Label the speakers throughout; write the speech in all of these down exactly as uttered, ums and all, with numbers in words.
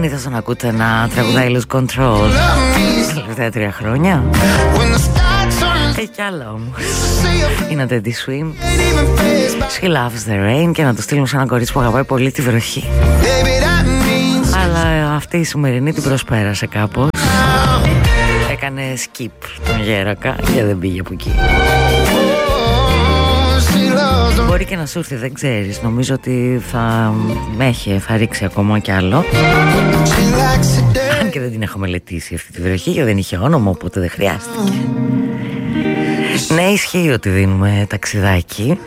Speaker 1: συνήθως να ακούτε να τραγουδάει Lose Control τα τελευταία τρία χρόνια. Έχει κι άλλα όμως. Είναι Teddy Swim, She Loves the Rain, και να το στείλουμε σε ένα κορίτσι που αγαπάει πολύ τη βροχή. Αλλά αυτή η σημερινή την προσπέρασε κάπως. Έκανε skip τον γέρακα και δεν πήγε από εκεί. Μπορεί και να σου έρθει, δεν ξέρεις. Νομίζω ότι θα έχει, θα ρίξει ακόμα κι άλλο. Αν και δεν την έχω μελετήσει αυτή τη βροχή, γιατί δεν είχε όνομα, οπότε δεν χρειάστηκε. Ναι, ισχύει ότι δίνουμε ταξιδάκι.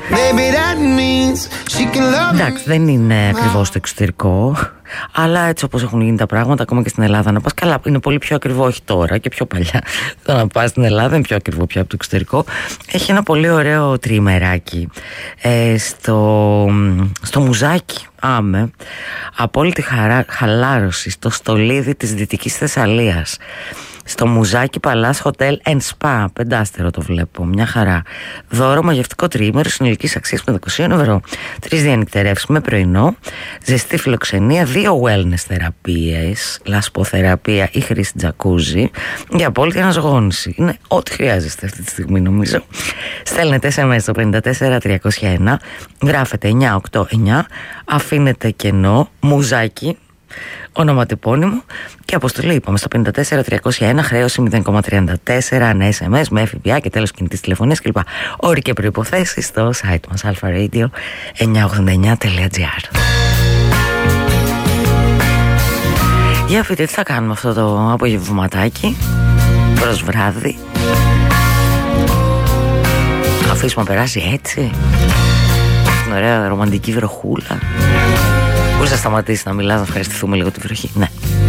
Speaker 1: Εντάξει, δεν είναι ακριβώς στο εξωτερικό, αλλά έτσι όπως έχουν γίνει τα πράγματα, ακόμα και στην Ελλάδα, να πας καλά, είναι πολύ πιο ακριβό, όχι τώρα και πιο παλιά. Το να πας στην Ελλάδα είναι πιο ακριβό πια από το εξωτερικό. Έχει ένα πολύ ωραίο τριημεράκι ε, στο, στο Μουζάκι. Άμε, απόλυτη χαρά, χαλάρωση στο στολίδι της Δυτικής Θεσσαλίας, στο Μουζάκι Παλάς Hotel and Spa. Πεντάστερο το βλέπω, μια χαρά. Δώρο μαγευτικό τριήμερο συνολικής αξίας πεντακόσια ευρώ. Τρεις διανυκτερεύσεις με πρωινό, ζεστή φιλοξενία, δύο wellness θεραπείες, λασποθεραπεία ή χρήση τζακούζι για απόλυτη αναζωγόνηση. Είναι ό,τι χρειάζεστε αυτή τη στιγμή, νομίζω. Στέλνετε ες εμ ες στο πέντε τέσσερα τριακόσια ένα, γράφετε εννιά οκτώ εννιά, αφήνετε κενό, Μουζάκι, ονοματεπώνυμο και αποστολή, είπαμε, στο πέντε τέσσερα τριακόσια ένα, χρέωση μηδέν κόμμα τριάντα τέσσερα ανά ες εμ ες με ΦΠΑ και τέλος κινητής τηλεφωνίας κλπ. Όροι και προϋποθέσεις στο site μας alpharadio εννιακόσια ογδόντα εννιά τελεία τζι άρ. Για πείτε τι θα κάνουμε αυτό το απογευματάκι προς βράδυ. Αφήσουμε να περάσει έτσι την ωραία ρομαντική βροχούλα. Μπορείς να σταματήσεις να μιλάς, να ευχαριστηθούμε λίγο τη βροχή? Ναι.